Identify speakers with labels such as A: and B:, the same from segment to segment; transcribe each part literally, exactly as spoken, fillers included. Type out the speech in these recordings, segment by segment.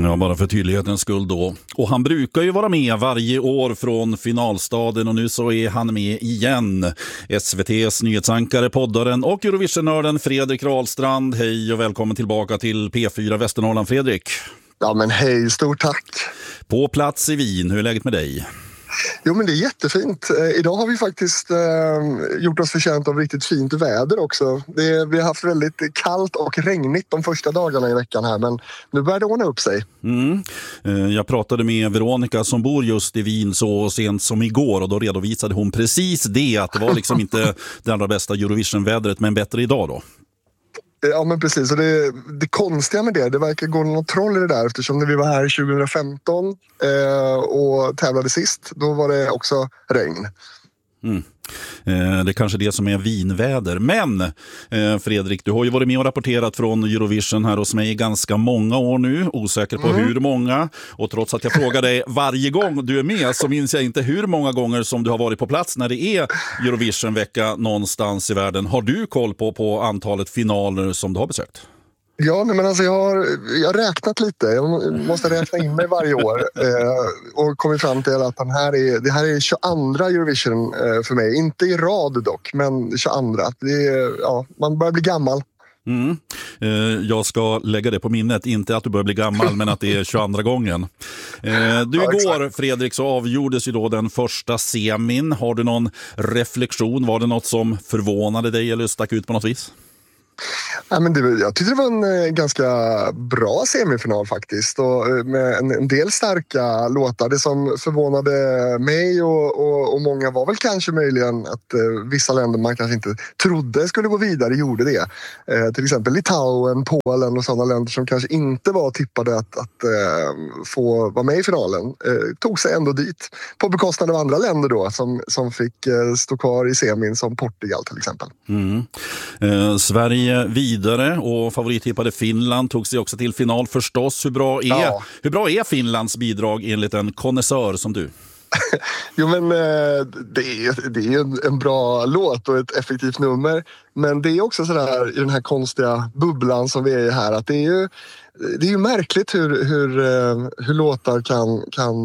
A: Ja, bara för tydlighetens skull då. Och han brukar ju vara med varje år från finalstaden och nu så är han med igen. S V T:s nyhetsankare, poddaren och Eurovision-nörden Fredrik Rahlstrand. Hej och välkommen tillbaka till P fyra Västernorrland, Fredrik.
B: Ja men hej, stort tack.
A: På plats i Wien, hur är läget med dig?
B: Jo men det är jättefint. Eh, idag har vi faktiskt eh, gjort oss förtjänt av riktigt fint väder också. Det, vi har haft väldigt kallt och regnigt de första dagarna i veckan här, men nu börjar det ordna upp sig.
A: Mm. Eh, jag pratade med Veronica som bor just i Wien så sent som igår och då redovisade hon precis det, att det var liksom inte det allra bästa Eurovision-vädret men bättre idag då.
B: Ja men precis, och det, det konstiga med det, det verkar gå något troll i det där, eftersom när vi var här tjugo femton eh, och tävlade sist, då var det också regn.
A: Mm. Eh, det är kanske det som är vinväder. Men eh, Fredrik, du har ju varit med och rapporterat från Eurovision här hos mig i ganska många år nu. Osäker på mm. hur många. Och trots att jag frågar dig varje gång du är med så minns jag inte hur många gånger som du har varit på plats när det är Eurovision-vecka någonstans i världen. Har du koll på, på antalet finaler som du har besökt?
B: Ja, men alltså jag har, jag har räknat lite. Jag måste räkna in mig varje år eh, och kommit fram till att den här är, det här är tjugoandra Eurovision eh, för mig. Inte i rad dock, men tjugoandra. Det är, ja, man börjar bli gammal.
A: Mm. Eh, jag ska lägga det på minnet, inte att du börjar bli gammal men att det är tjugoandra gången. Eh, du,
B: ja,
A: igår Fredrik så avgjordes ju då den första semin. Har du någon reflektion? Var det något som förvånade dig eller stack ut på något vis?
B: Ja, men det, jag tyckte det var en eh, ganska bra semifinal faktiskt, och med en, en del starka låtar. Det som förvånade mig och, och, och många var väl kanske möjligen att eh, vissa länder man kanske inte trodde skulle gå vidare gjorde det. Eh, till exempel Litauen, Polen och sådana länder som kanske inte var tippade att, att eh, få vara med i finalen eh, tog sig ändå dit på bekostnad av andra länder då som, som fick eh, stå kvar i semin, som Portugal till exempel.
A: Mm. Eh, Sverige vidare och favorittippade Finland tog sig också till final förstås. Hur bra är, ja. hur bra är Finlands bidrag enligt en konnässör som du?
B: Jo men det är, det är en, en bra låt och ett effektivt nummer. Men det är också sådär i den här konstiga bubblan som vi är i här, att det är ju, det är ju märkligt hur, hur, hur låtar kan, kan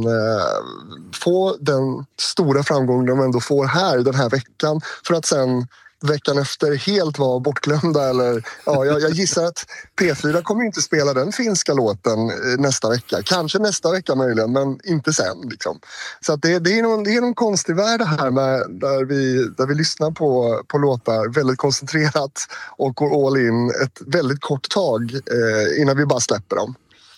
B: få den stora framgång de ändå får här den här veckan för att sen veckan efter helt var bortglömda. Eller, ja, jag, jag gissar att P fyra kommer inte spela den finska låten nästa vecka. Kanske nästa vecka möjligen, men inte sen. Liksom. Så att det, det, är någon, det är någon konstig värld här med, där, vi, där vi lyssnar på, på låtar väldigt koncentrerat och går all in ett väldigt kort tag eh, innan vi bara släpper dem.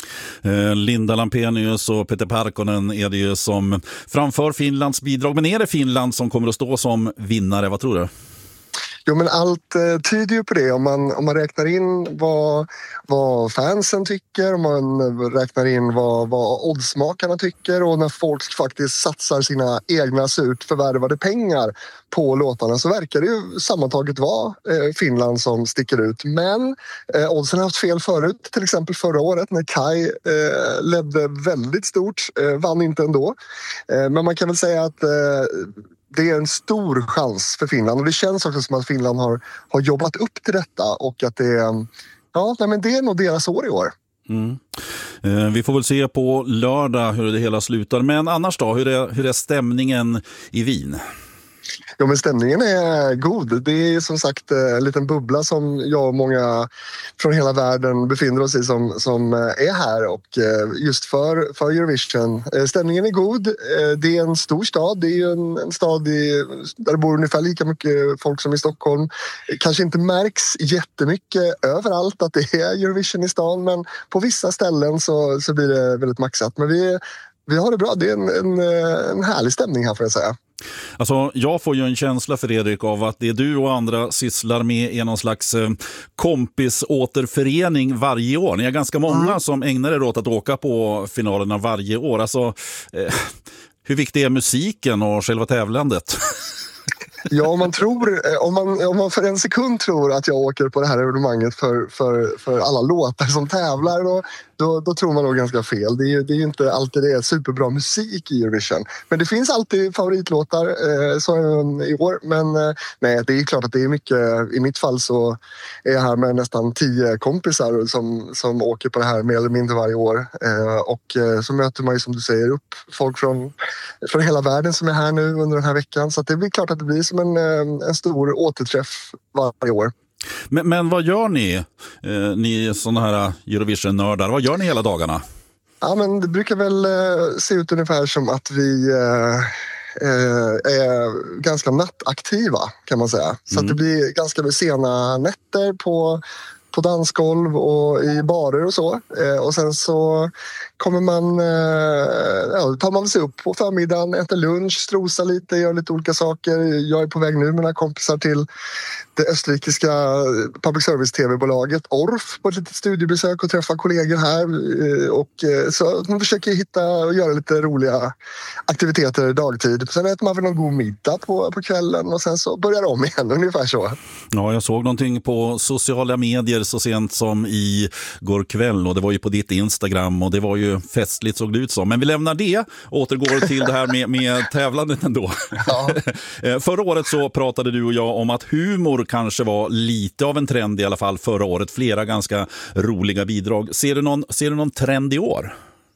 A: Linda Lampenius och Peter Parkkonen är det ju som framför Finlands bidrag. Men är det Finland som kommer att stå som vinnare? Vad tror du?
B: Jo men allt eh, tyder ju på det. Om man, om man räknar in vad, vad fansen tycker, om man räknar in vad, vad oddsmakarna tycker och när folk faktiskt satsar sina egna surt förvärvade pengar på låtarna, så verkar det ju sammantaget vara eh, Finland som sticker ut. Men eh, oddsen har haft fel förut, till exempel förra året när Kai eh, ledde väldigt stort, eh, vann inte ändå. Eh, men man kan väl säga att eh, det är en stor chans för Finland, och det känns också som att Finland har, har jobbat upp till detta och att det, ja, nej, men det är nog deras år i år.
A: Mm. Eh, vi får väl se på lördag hur det hela slutar. Men annars då, hur är, hur är stämningen i Wien?
B: Ja, men stämningen är god. Det är som sagt en liten bubbla som jag och många från hela världen befinner oss i som, som är här. Och just för, för Eurovision. Stämningen är god. Det är en stor stad. Det är en, en stad i, där det bor ungefär lika mycket folk som i Stockholm. Kanske inte märks jättemycket överallt att det är Eurovision i stan. Men på vissa ställen så, så blir det väldigt maxat. Men vi, vi har det bra. Det är en, en, en härlig stämning här, får jag säga.
A: Alltså, jag får ju en känsla, Fredrik, av att det du och andra sysslar med är någon slags eh, kompisåterförening varje år. Ni är ganska många mm. som ägnar er åt att åka på finalerna varje år. Alltså, eh, hur viktig är musiken och själva tävlandet?
B: Ja, om man, tror, om, man, om man för en sekund tror att jag åker på det här evenemanget för, för, för alla låtar som tävlar, då, då, då tror man nog ganska fel. Det är ju det är ju inte alltid det är superbra musik i Eurovision. Men det finns alltid favoritlåtar eh, så, i år. Men eh, nej, det är klart att det är mycket. I mitt fall så är jag här med nästan tio kompisar som, som åker på det här mer eller mindre varje år. Eh, och eh, så möter man ju, som du säger, upp folk från, från hela världen som är här nu under den här veckan. Så att det blir klart att det blir som en, en stor återträff varje år.
A: Men, men vad gör ni? Eh, ni sådana här Eurovision-nördar, vad gör ni hela dagarna?
B: Ja, men det brukar väl eh, se ut ungefär som att vi eh, eh, är ganska nattaktiva, kan man säga. Så mm. att det blir ganska sena nätter på på dansgolv och i barer och så. Eh, och sen så kommer man, eh, ja, tar man sig upp på förmiddagen, äter lunch, strosar lite, gör lite olika saker. Jag är på väg nu med mina kompisar till det österrikiska public service-tv-bolaget Orf på ett litet studiebesök och träffa kollegor här. Eh, och eh, så man försöker hitta och göra lite roliga aktiviteter dagtid. Sen äter man väl någon god middag på, på kvällen och sen så börjar det om igen, ungefär så.
A: Ja, jag såg någonting på sociala medier så sent som i går kväll och det var ju på ditt Instagram och det var ju festligt såg det ut som. Men vi lämnar det och återgår till det här med, med tävlandet ändå. Ja. Förra året så pratade du och jag om att humor kanske var lite av en trend i alla fall förra året. Flera ganska roliga bidrag. Ser du någon, ser du någon trend i år?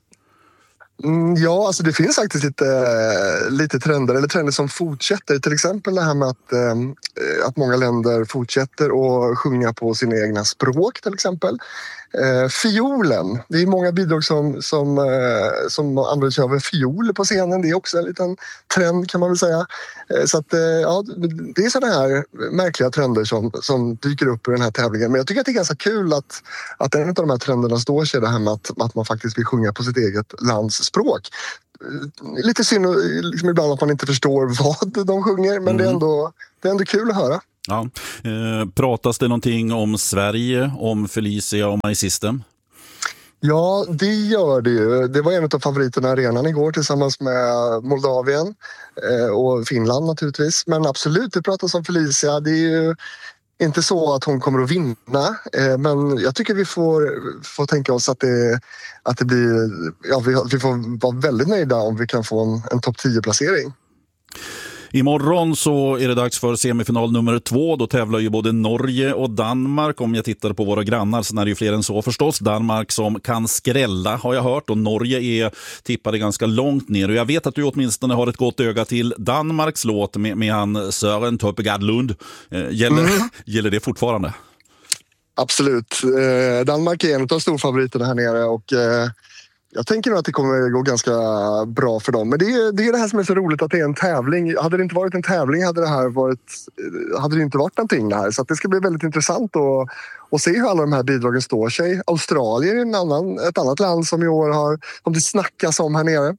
B: Mm, ja, alltså det finns faktiskt lite, lite trender, eller trender som fortsätter. Till exempel det här med att, eh, att många länder fortsätter att sjunga på sina egna språk till exempel. Eh, fiolen, det är många bidrag som, som, eh, som använder sig av en fiol på scenen. Det är också en liten trend, kan man väl säga. Eh, så att, eh, ja, det är sådana här märkliga trender som, som dyker upp i den här tävlingen. Men jag tycker att det är ganska kul att, att en av de här trenderna står sig, det här med att, att man faktiskt vill sjunga på sitt eget lands språk. Lite synd liksom ibland att man inte förstår vad de sjunger, men mm. det, är ändå, det är ändå kul att höra.
A: Ja. Eh, pratas det någonting om Sverige, om Felicia och My System?
B: Ja, det gör det ju. Det var en av favoriterna i arenan igår tillsammans med Moldavien eh, och Finland naturligtvis. Men absolut, det pratas om Felicia. Det är ju inte så att hon kommer att vinna, eh, men jag tycker vi får, får tänka oss att det, att det blir... Ja, vi, vi får vara väldigt nöjda om vi kan få en, en topp tio-placering.
A: Imorgon så är det dags för semifinal nummer två. Då tävlar ju både Norge och Danmark. Om jag tittar på våra grannar så är det ju fler än så förstås. Danmark som kan skrälla har jag hört och Norge är tippade ganska långt ner. Och jag vet att du åtminstone har ett gott öga till Danmarks låt med, med han Søren Tøppegaard. Eh, gäller, mm. gäller det fortfarande?
B: Absolut. Eh, Danmark är en av storfavoriterna här nere och... Eh... Jag tänker nog att det kommer gå ganska bra för dem. Men det är, det är det här som är så roligt, att det är en tävling. Hade det inte varit en tävling hade det här varit, hade det inte varit någonting där. Så att det ska bli väldigt intressant att, att se hur alla de här bidragen står sig. Australien är en annan, ett annat land som i år har, som det snackas om här nere.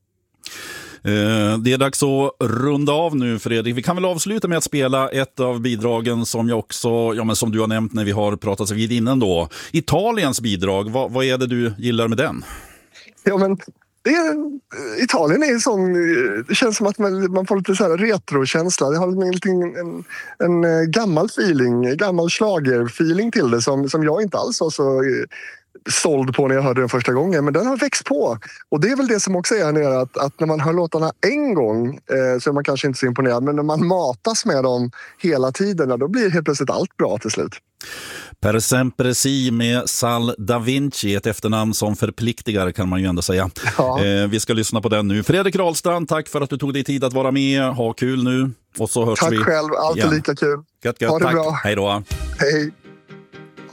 A: Det är dags att runda av nu, Fredrik. Vi kan väl avsluta med att spela ett av bidragen som jag också, ja men som du har nämnt när vi har pratat vid innan då. Italiens bidrag, vad, vad är det du gillar med den?
B: Ja, men det är, Italien är en sån... Det känns som att man, man får lite så här retrokänsla. Det har en, en, en gammal feeling, gammal schlagerfeeling till det som, som jag inte alls var så såld på när jag hörde den första gången. Men den har växt på. Och det är väl det som också är här nere, att, att när man hör låtarna en gång eh, så är man kanske inte så imponerad. Men när man matas med dem hela tiden, då blir helt plötsligt allt bra till slut.
A: Per sempre si med Sal Da Vinci, ett efternamn som förpliktigar kan man ju ändå säga. Ja. Eh, vi ska lyssna på den nu. Fredrik Rahlstrand, tack för att du tog dig tid att vara med. Ha kul nu. Och så hörs
B: tack
A: vi.
B: Tack själv, alltid igen. Lika kul.
A: Gött, gött.
B: Ha det
A: tack.
B: Bra.
A: Hej då.
B: Hej.